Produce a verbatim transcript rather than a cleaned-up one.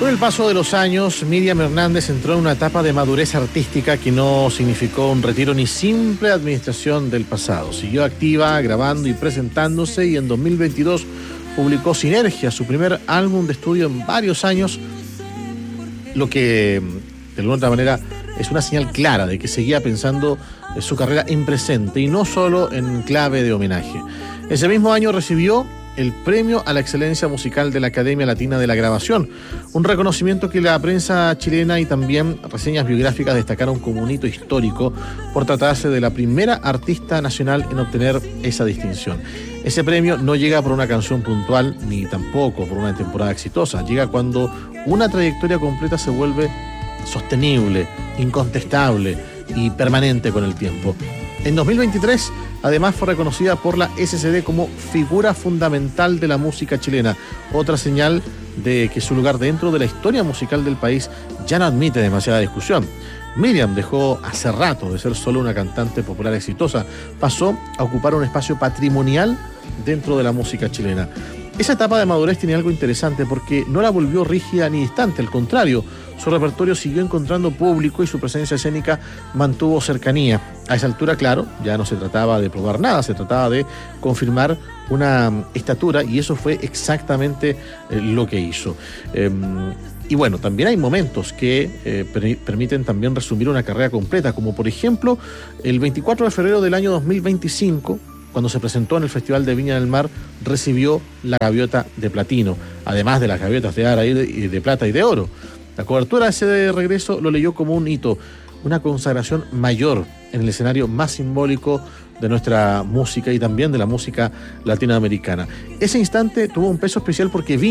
Con el paso de los años, Miriam Hernández entró en una etapa de madurez artística que no significó un retiro ni simple administración del pasado. Siguió activa, grabando y presentándose, y en dos mil veintidós publicó Sinergia, su primer álbum de estudio en varios años, lo que de alguna otra manera es una señal clara de que seguía pensando su carrera en presente y no solo en clave de homenaje. Ese mismo año recibió el Premio a la Excelencia Musical de la Academia Latina de la Grabación, un reconocimiento que la prensa chilena y también reseñas biográficas destacaron como un hito histórico por tratarse de la primera artista nacional en obtener esa distinción. Ese premio no llega por una canción puntual ni tampoco por una temporada exitosa, llega cuando una trayectoria completa se vuelve sostenible, incontestable y permanente con el tiempo. En dos mil veintitrés, además, fue reconocida por la S C D como figura fundamental de la música chilena, otra señal de que su lugar dentro de la historia musical del país ya no admite demasiada discusión. Miriam dejó hace rato de ser solo una cantante popular exitosa, pasó a ocupar un espacio patrimonial dentro de la música chilena. Esa etapa de madurez tiene algo interesante porque no la volvió rígida ni distante, al contrario, su repertorio siguió encontrando público y su presencia escénica mantuvo cercanía. A esa altura, claro, ya no se trataba de probar nada, se trataba de confirmar una estatura, y eso fue exactamente eh, lo que hizo. Eh, y bueno, también hay momentos que eh, per- permiten también resumir una carrera completa, como por ejemplo el veinticuatro de febrero del año dos mil veinticinco, cuando se presentó en el Festival de Viña del Mar, recibió la gaviota de platino, además de las gaviotas de ara y de, y de plata y de oro. La cobertura de ese regreso lo leyó como un hito, una consagración mayor en el escenario más simbólico de nuestra música y también de la música latinoamericana. Ese instante tuvo un peso especial porque